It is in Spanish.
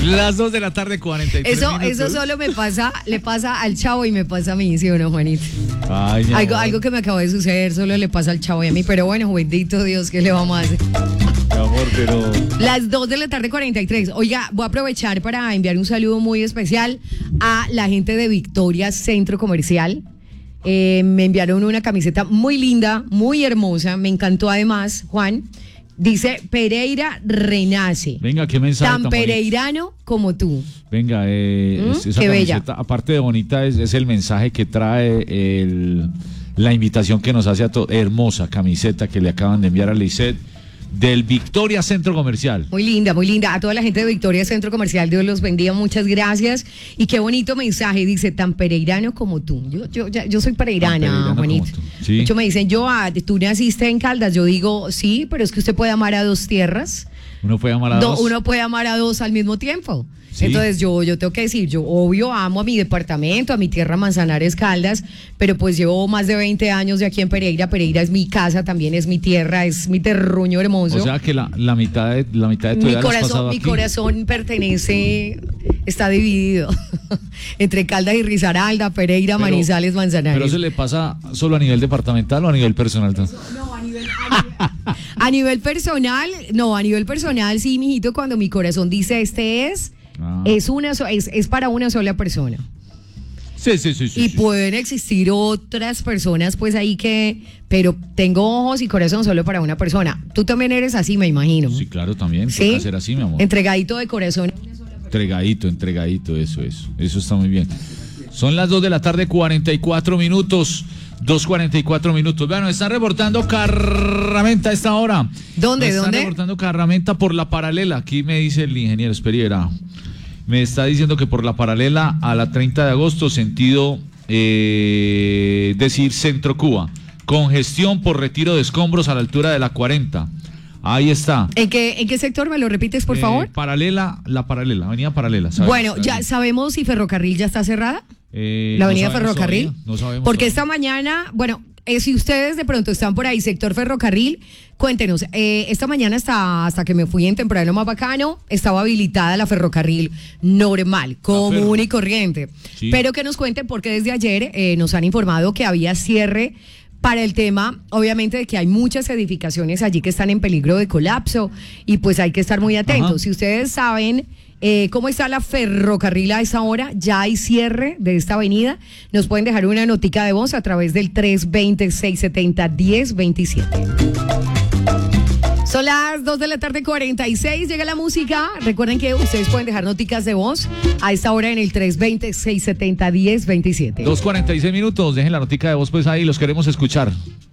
Las 2 de la tarde, 43 minutos. Eso solo le pasa al Chavo y me pasa a mí, ¿sí o no, Juanito? Ay, Algo que me acaba de suceder solo le pasa al Chavo y a mí, pero bueno, bendito Dios, ¿qué le vamos a hacer? Mi amor, pero... Las 2 de la tarde, 43. Oiga, voy a aprovechar para enviar un saludo muy especial a la gente de Victoria Centro Comercial. Me enviaron una camiseta muy linda, muy hermosa, me encantó además, Juan. Dice, Pereira renace. Venga, qué mensaje tan pereirano como tú. Venga, esa qué camiseta, bella. aparte de bonita, es el mensaje que trae la invitación que nos hace a todos. Hermosa camiseta que le acaban de enviar a Lisette del Victoria Centro Comercial. Muy linda, muy linda. A toda la gente de Victoria Centro Comercial, Dios los bendiga, muchas gracias. Y qué bonito mensaje, dice, tan pereirano como tú. Yo soy pereirana, Juanito. ¿Sí? Muchos me dicen, tú naciste en Caldas. Yo digo, sí, pero es que usted puede amar a dos tierras. Uno puede amar a dos. Uno puede amar a dos al mismo tiempo. Sí. Entonces yo tengo que decir, yo obvio amo a mi departamento, a mi tierra Manzanares, Caldas, pero pues llevo más de 20 años de aquí en Pereira. Pereira es mi casa, también es mi tierra, es mi terruño hermoso. O sea que la mitad de tu vida la has pasado aquí. Mi corazón está dividido entre Caldas y Risaralda, Pereira, Manizales, Manzanares. ¿Pero se le pasa solo a nivel departamental o a nivel personal? No, a nivel personal, sí, mijito, cuando mi corazón dice es para una sola persona. Sí. Y pueden existir otras personas, pues ahí pero tengo ojos y corazón solo para una persona. Tú también eres así, me imagino. Sí, claro, también. ¿Sí? Toca ser así, mi amor. Entregadito de corazón. Entregadito, eso está muy bien. Son las 2 de la tarde, 44 minutos. 2:44 minutos. Vean, nos están reportando carramenta a esta hora. ¿Dónde? Están reportando carramenta por la paralela. Aquí me dice el ingeniero Esperiera. Me está diciendo que por la paralela a la 30 de agosto, sentido decir Centro Cuba. Congestión por retiro de escombros a la altura de la 40. Ahí está. ¿En qué sector? ¿Me lo repites, por favor? La paralela, avenida paralela. ¿sabes? Bueno, ya sabemos si Ferrocarril ya está cerrada. La avenida Ferrocarril. No sabemos. Porque esta mañana, si ustedes de pronto están por ahí, sector Ferrocarril, cuéntenos. Esta mañana hasta que me fui en temprano más bacano, estaba habilitada la Ferrocarril normal, común y corriente. Sí. Pero que nos cuenten porque desde ayer nos han informado que había cierre para el tema, obviamente, de que hay muchas edificaciones allí que están en peligro de colapso y pues hay que estar muy atentos. Ajá. Si ustedes saben cómo está la Ferrocarril a esa hora, ya hay cierre de esta avenida, nos pueden dejar una notica de voz a través del 320-670-1027. Son las 2 de la tarde, 46, llega la música. Recuerden que ustedes pueden dejar noticas de voz a esta hora en el 320-670-1027. 2:46 minutos, dejen la notica de voz pues ahí, los queremos escuchar.